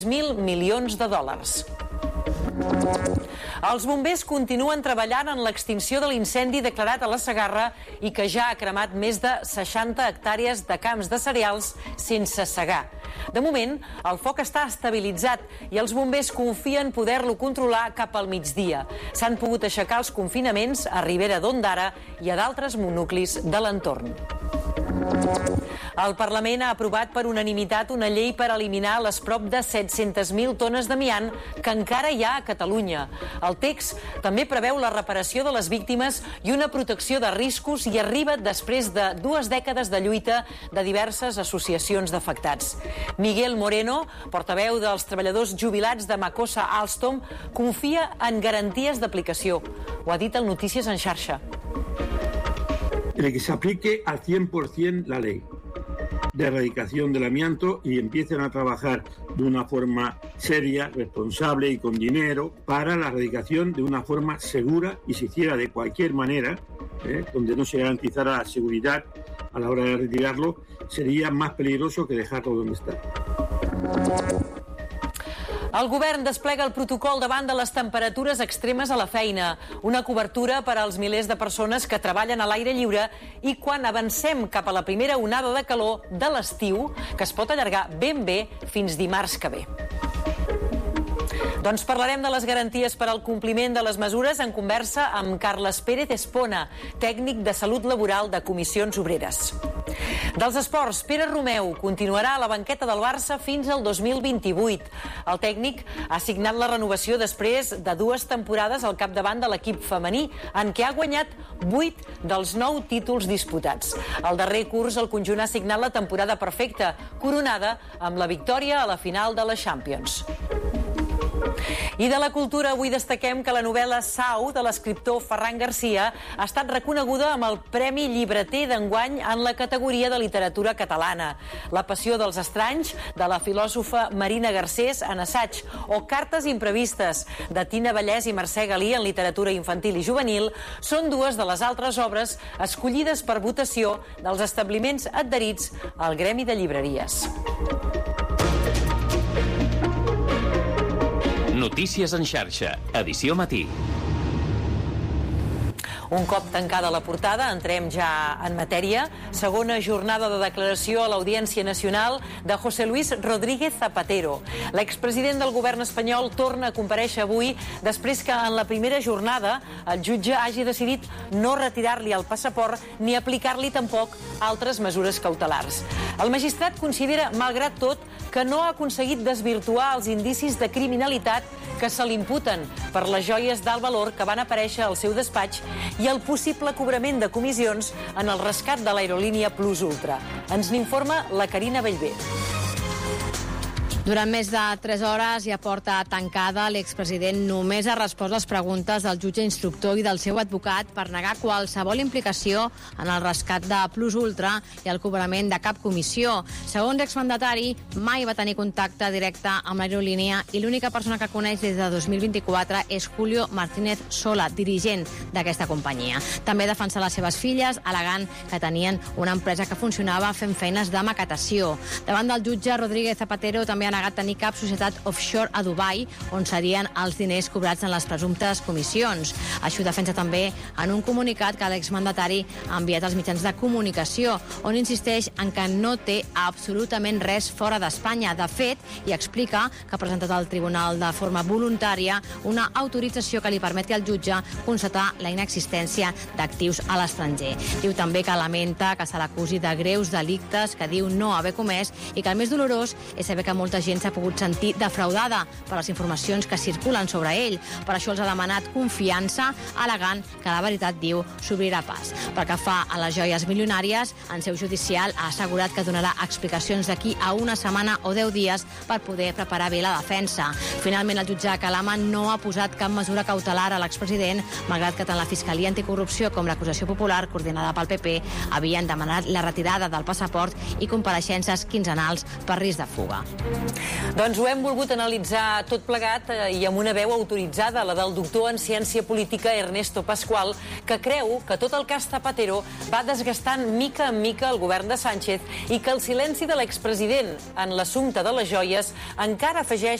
$1.000 milions. Els bombers continuen treballant en l'extinció de l'incendi declarat a la Segarra i que ja ha cremat més de 60 hectàrees de camps de cereals sense segar. De moment, el foc està estabilitzat i els bombers confien poder-lo controlar cap al migdia. S'han pogut aixecar els confinaments a Ribera d'Ondara i a d'altres nuclis de l'entorn. El Parlament ha aprovat per unanimitat una llei per eliminar les prop de 700.000 tones d'amiant que encara hi ha a Catalunya. El text també preveu la reparació de les víctimes i una protecció de riscos i arriba després de 2 dècades de lluita de diverses associacions d'afectats. Miguel Moreno, portaveu dels treballadors jubilats de Macosa Alstom, confia en garanties d'aplicació. Ho ha dit al Notícies en Xarxa. Que se aplique al 100% la ley de erradicación del amianto y empiecen a trabajar de una forma seria, responsable y con dinero para la erradicación de una forma segura, y si hiciera de cualquier manera, donde no se garantizara la seguridad a la hora de retirarlo, sería más peligroso que dejarlo donde está. El govern desplega el protocol davant de les temperatures extremes a la feina, una cobertura per als milers de persones que treballen a l'aire lliure i quan avancem cap a la primera onada de calor de l'estiu, que es pot allargar ben bé fins dimarts que ve. Doncs parlarem de les garanties per al compliment de les mesures en conversa amb Carles Pérez Espona, tècnic de salut laboral de Comissions Obreres. Dels esports, Pere Romeu continuarà a la banqueta del Barça fins al 2028. El tècnic ha signat la renovació després de 2 temporades al capdavant de l'equip femení, en què ha guanyat 8 dels 9 títols disputats. Al darrer curs, el conjunt ha signat la temporada perfecta, coronada amb la victòria a la final de la Champions. I de la cultura avui destaquem que la novel·la Sau, de l'escriptor Ferran Garcia, ha estat reconeguda amb el Premi Llibreter d'enguany en la categoria de literatura catalana. La passió dels estranys, de la filòsofa Marina Garcés, en assaig, o Cartes imprevistes, de Tina Vallès i Mercè Galí, en literatura infantil i juvenil, són 2 de les altres obres escollides per votació dels establiments adherits al Gremi de Llibreries. Notícies en xarxa, edició matí. Un cop tancada la portada, entrem ja en matèria. Segona jornada de declaració a l'Audiència Nacional de José Luis Rodríguez Zapatero. L'expresident del govern espanyol torna a comparèixer avui després que en la primera jornada el jutge hagi decidit no retirar-li el passaport ni aplicar-li tampoc altres mesures cautelars. El magistrat considera, malgrat tot, que no ha aconseguit desvirtuar els indicis de criminalitat que se l'imputen per les joies d'alt valor que van aparèixer al seu despatx i el possible cobrament de comissions en el rescat de l'aerolínia Plus Ultra. Ens n'informa la Carina Bellver. Durant més de 3 hores i a porta tancada, l'expresident només ha respost les preguntes del jutge instructor i del seu advocat per negar qualsevol implicació en el rescat de Plus Ultra i el cobrament de cap comissió. Segons l'exmandatari, mai va tenir contacte directe amb l'aerolínia i l'única persona que coneix des de 2024 és Julio Martínez Sola, dirigent d'aquesta companyia. També defensa les seves filles, al·legant que tenien una empresa que funcionava fent feines de maquetació. Davant del jutge, Rodríguez Zapatero també ha negat tenir cap societat offshore a Dubai on serien els diners cobrats en les presumptes comissions. Això defensa també en un comunicat que l'exmandatari ha enviat als mitjans de comunicació, on insisteix en que no té absolutament res fora d'Espanya. De fet, i explica que ha presentat al tribunal de forma voluntària una autorització que li permeti al jutge constatar la inexistència d'actius a l'estranger. Diu també que lamenta que se l'acusi de greus delictes que diu no haver comès i que el més dolorós és saber que molta gent s'ha pogut sentir defraudada per les informacions que circulen sobre ell. Per això els ha demanat confiança, al·legant que la veritat, diu, s'obrirà pas. Pel que fa a les joies milionàries, en seu judicial ha assegurat que donarà explicacions d'aquí a una setmana o 10 dies per poder preparar bé la defensa. Finalment, el jutge Calama no ha posat cap mesura cautelar a l'expresident, malgrat que tant la Fiscalia Anticorrupció com l'acusació popular, coordinada pel PP, havien demanat la retirada del passaport i compareixences quinzenals per risc de fuga. Doncs ho hem volgut analitzar tot plegat i amb una veu autoritzada, la del doctor en ciència política Ernesto Pascual, que creu que tot el cas Zapatero va desgastant mica en mica el govern de Sánchez i que el silenci de l'expresident en l'assumpte de les joies encara afegeix